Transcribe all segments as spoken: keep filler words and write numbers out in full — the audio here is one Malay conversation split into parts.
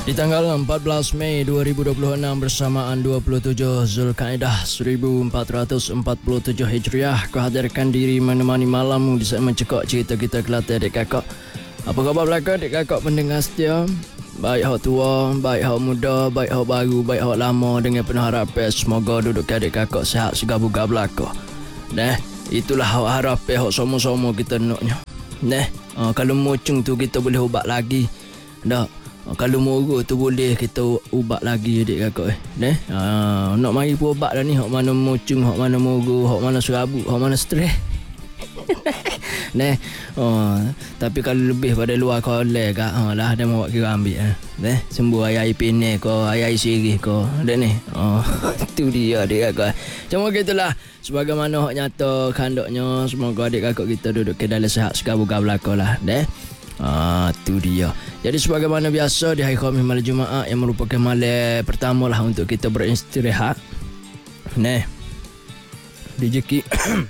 Di tanggal empat belas Mei dua ribu dua puluh enam bersamaan dua puluh tujuh Zulkaidah seribu empat ratus empat puluh tujuh Hijriah, aku hadirkan diri menemani malam di saat mencekok cerita kita Kelantan adik kakak. Apa khabar belaka adik kakak pendengar setia? Baik hak tua, baik hak muda, baik hak baru, baik hak lama, dengan penuh harapan semoga duduk adik kakak sihat segala belaka. Nah, itulah hak harapan hak sama-sama kita naknya. Nah, uh, kalau mocung tu kita boleh ubat lagi. Dah. Kalau moro tu boleh kita ubat lagi adik kakak eh. Neh, ha, nak mari pun ubat dah ni. Hak mana mocung, hak mana moro, hak mana serabut, hak mana stres. Neh, oh, tapi kalau lebih pada luar kolej kak, ha, lah dia mau buat kira ambil eh. Neh, sembuh ayai pinai ko, ayai sirih ko. Dah ni. Oh, tu dia adik kakak. Cuma gitulah. Sebagaimana hak nyata kandoknya, semoga adik kakak kita duduk ke dalam sihat segala belaka lah. Neh. Ah, tu dia. Jadi sebagaimana biasa di hari Khamis malam Jumaat yang merupakan malam pertama lah untuk kita beristirahat. Nah, dijeki.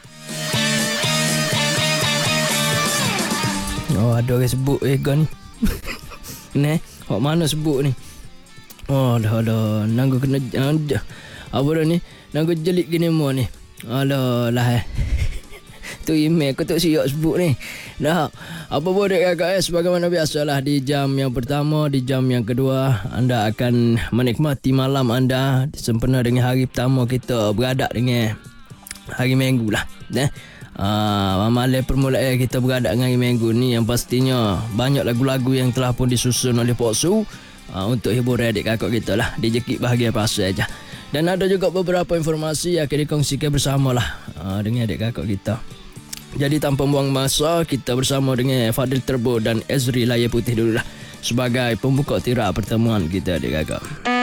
Oh, ada orang sebut eh kan. Nah, hok mana sebut ni? Oh, dah dah nanggu kena uh, apa dah ni? Nanggu jelik gini mo ni. Alah lah. Tu email aku tak siap sebut ni. Dah, apa boleh kakak eh, sebagaimana biasalah di jam yang pertama, di jam yang kedua anda akan menikmati malam anda sempena dengan hari pertama kita beradak dengan hari Minggu lah. Nah, uh, malam permulaan kita beradak dengan hari Minggu ni yang pastinya banyak lagu-lagu yang telah pun disusun oleh Pok Su uh, untuk hiburan adik kakak kita lah. Dijekit bahagia pasal aja. Dan ada juga beberapa informasi yang akan dikongsikan bersamalah uh, dengan adik kakak kita. Jadi tanpa buang masa, kita bersama dengan Fadil Turbo dan Ezri Layar Putih dulu lah sebagai pembuka tirak pertemuan kita adik kakak.